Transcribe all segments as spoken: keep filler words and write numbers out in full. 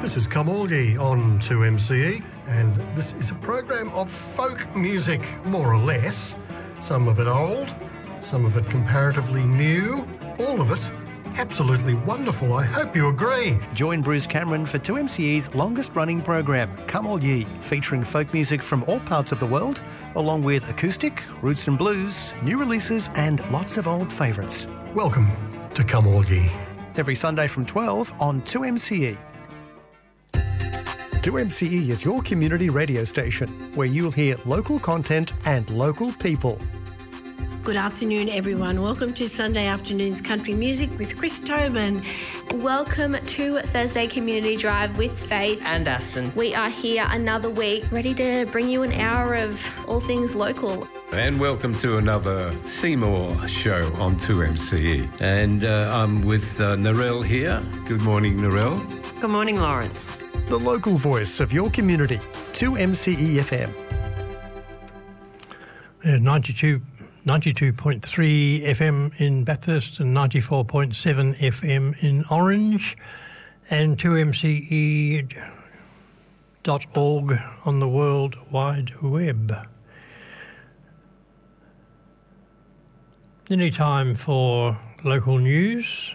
This is Kamolgi on two M C E, and this is a program of folk music, more or less. Some of it old, some of it comparatively new, all of it absolutely wonderful. I hope you agree. Join Bruce Cameron for two M C E's longest-running program, Come All Ye, featuring folk music from all parts of the world, along with acoustic, roots and blues, new releases and lots of old favourites. Welcome to Come All Ye. Every Sunday from twelve on two M C E. two M C E is your community radio station where you'll hear local content and local people. Good afternoon, everyone. Welcome to Sunday Afternoon's Country Music with Chris Tobin. Welcome to Thursday Community Drive with Faith and Aston. We are here another week, ready to bring you an hour of all things local. And welcome to another Seymour show on two M C E. And uh, I'm with uh, Narelle here. Good morning, Narelle. Good morning, Lawrence. The local voice of your community, two M C E F M. Yeah, ninety-two, ninety-two point three F M in Bathurst and ninety-four point seven F M in Orange, and two M C E dot org on the World Wide Web. Any time for local news.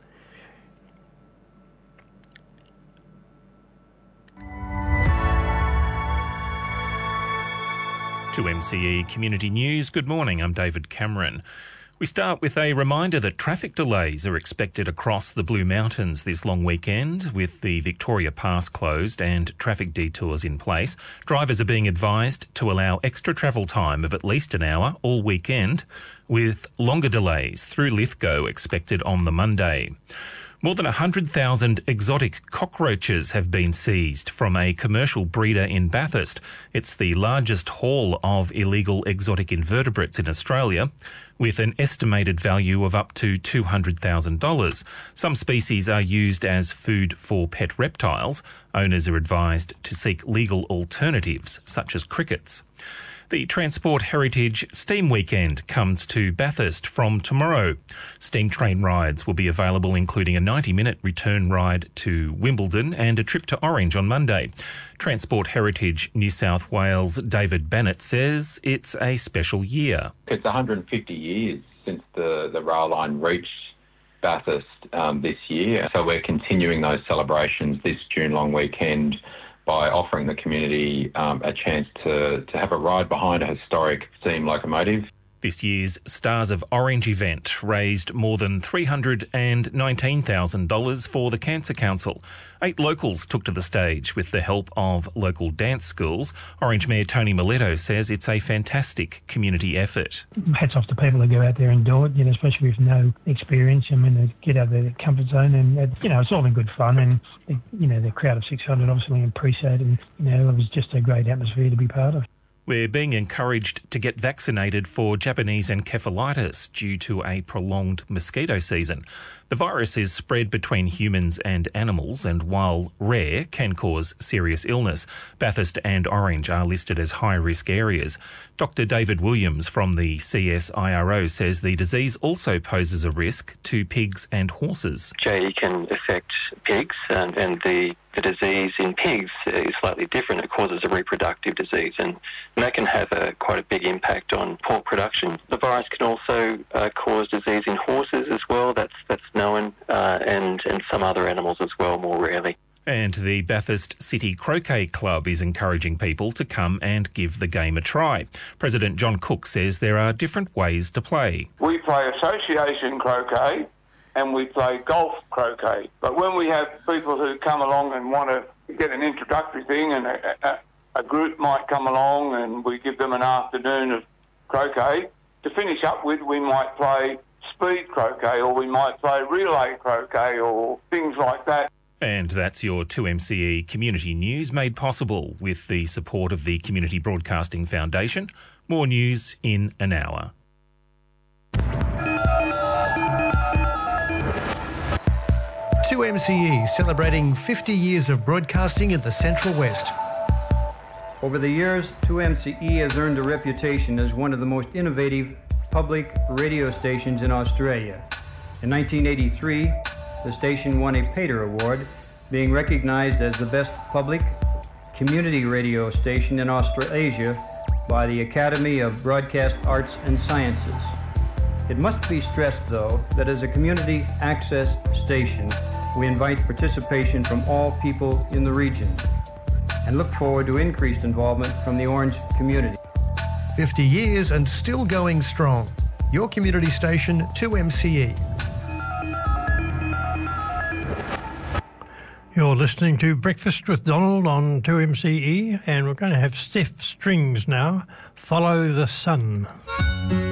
two M C E Community News. Good morning, I'm David Cameron. We start with a reminder that traffic delays are expected across the Blue Mountains this long weekend, with the Victoria Pass closed and traffic detours in place. Drivers are being advised to allow extra travel time of at least an hour all weekend, with longer delays through Lithgow expected on the Monday. More than one hundred thousand exotic cockroaches have been seized from a commercial breeder in Bathurst. It's the largest haul of illegal exotic invertebrates in Australia, with an estimated value of up to two hundred thousand dollars. Some species are used as food for pet reptiles. Owners are advised to seek legal alternatives, such as crickets. The Transport Heritage Steam Weekend comes to Bathurst from tomorrow. Steam train rides will be available, including a ninety-minute return ride to Wimbledon and a trip to Orange on Monday. Transport Heritage New South Wales' David Bennett says it's a special year. It's one hundred fifty years since the, the rail line reached Bathurst um, this year, so we're continuing those celebrations this June long weekend by offering the community um, a chance to, to have a ride behind a historic steam locomotive. This year's Stars of Orange event raised more than three hundred nineteen thousand dollars for the Cancer Council. Eight locals took to the stage with the help of local dance schools. Orange Mayor Tony Miletto says it's a fantastic community effort. Hats off to people that go out there and do it, you know, especially with no experience. I mean, they get out of their comfort zone and, uh, you know, it's all in good fun. And, you know, the crowd of six hundred obviously appreciate it. And, you know, it was just a great atmosphere to be part of. We're being encouraged to get vaccinated for Japanese encephalitis due to a prolonged mosquito season. The virus is spread between humans and animals and, while rare, can cause serious illness. Bathurst and Orange are listed as high-risk areas. Doctor David Williams from the C S I R O says the disease also poses a risk to pigs and horses. J E can affect pigs, and, and the The disease in pigs is slightly different. It causes a reproductive disease, and that can have a, quite a big impact on pork production. The virus can also uh, cause disease in horses as well. That's that's known, uh, and and some other animals as well, more rarely. And the Bathurst City Croquet Club is encouraging people to come and give the game a try. President John Cook says there are different ways to play. We play association croquet and we play golf croquet. But when we have people who come along and want to get an introductory thing, and a, a, a group might come along and we give them an afternoon of croquet, to finish up with we might play speed croquet, or we might play relay croquet, or things like that. And that's your two M C E Community News, made possible with the support of the Community Broadcasting Foundation. More news in an hour. two M C E celebrating fifty years of broadcasting in the Central West. Over the years, two M C E has earned a reputation as one of the most innovative public radio stations in Australia. In nineteen eighty-three, the station won a Pater Award being recognized as the best public community radio station in Australasia by the Academy of Broadcast Arts and Sciences. It must be stressed, though, that as a community access station, we invite participation from all people in the region and look forward to increased involvement from the Orange community. fifty years and still going strong. Your community station, two M C E. You're listening to Breakfast with Donald on two M C E, and we're going to have Steph Strings now, Follow the Sun.